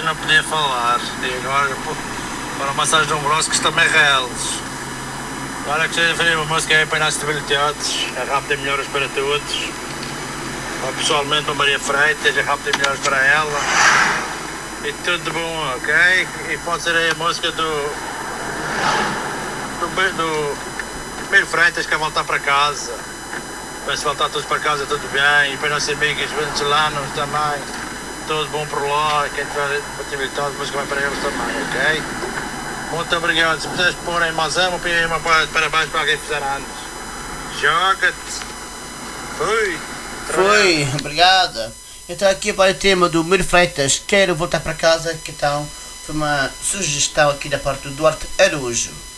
não podia falar. E agora, para a massagem de Dombrowski também reles. Agora que já fazer uma música aí para nós estabilidades, a rap tem melhoras para todos. Pessoalmente para Maria Freitas, a rap tem melhoras para ela. E tudo de bom, ok? E pode ser aí a música do Miro Freitas que vai voltar para casa. Vai-se voltar todos para casa, tudo bem. E para os nossos amigos venezuelanos também. Tudo bom por lá. Quem tiver possibilidade, a música vai para eles também, ok? Muito obrigado. Se puderes pôr em mais uma, põe uma parabéns para alguém fizer anos. Joga-te. Fui. Foi, obrigado. Então aqui para o tema do Miro Freitas, quero voltar para casa, que então foi uma sugestão aqui da parte do Duarte Araújo.